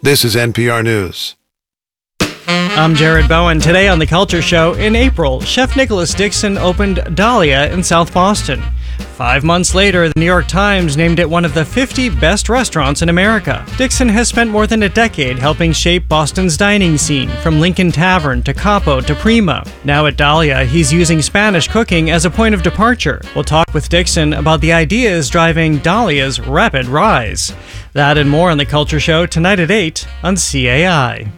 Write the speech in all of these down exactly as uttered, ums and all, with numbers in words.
This is N P R News. I'm Jared Bowen. Today on The Culture Show, in April, Chef Nicholas Dixon opened Dahlia in South Boston. Five months later, the New York Times named it one of the fifty best restaurants in America. Dixon has spent more than a decade helping shape Boston's dining scene, from Lincoln Tavern to Capo to Primo. Now at Dahlia, he's using Spanish cooking as a point of departure. We'll talk with Dixon about the ideas driving Dahlia's rapid rise. That and more on The Culture Show tonight at eight on C A I.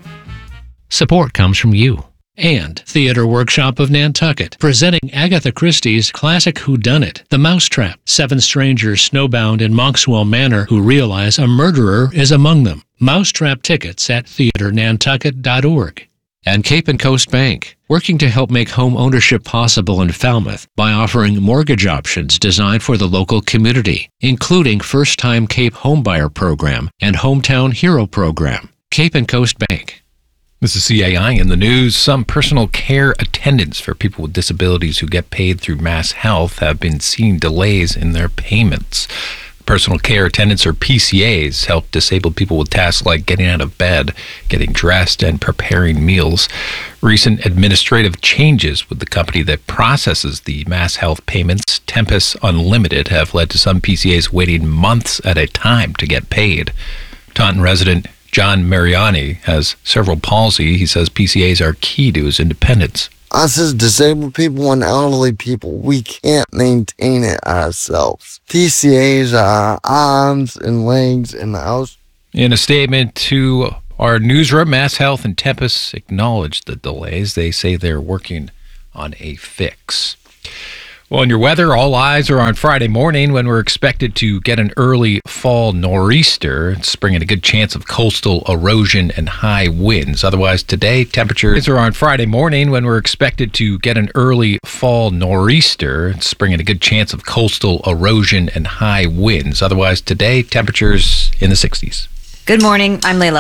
Support comes from you and Theater Workshop of Nantucket, presenting Agatha Christie's classic whodunit, The Mousetrap. Seven strangers snowbound in Monkswell Manor who realize a murderer is among them. Mousetrap tickets at theater nantucket dot org. And Cape and Coast Bank, working to help make home ownership possible in Falmouth by offering mortgage options designed for the local community, including First-Time Cape Homebuyer Program and Hometown Hero Program. Cape and Coast Bank. This is C A I in the news. Some personal care attendants for people with disabilities who get paid through Mass Health have been seeing delays in their payments. Personal care attendants, or P C As, help disabled people with tasks like getting out of bed, getting dressed, and preparing meals. Recent administrative changes with the company that processes the Mass Health payments, Tempus Unlimited, have led to some P C As waiting months at a time to get paid. Taunton resident John Mariani has cerebral palsy. He says P C As are key to his independence. Us as disabled people and elderly people, we can't maintain it ourselves. P C As are arms and legs and the house. In a statement to our newsroom, Mass Health and Tempus acknowledged the delays. They say they're working on a fix. Well, in your weather, all eyes are on Friday morning when we're expected to get an early fall nor'easter. It's bringing a good chance of coastal erosion and high winds. Otherwise, today, temperatures are on Friday morning when we're expected to get an early fall nor'easter. It's bringing a good chance of coastal erosion and high winds. Otherwise, today, temperatures in the sixties. Good morning. I'm Layla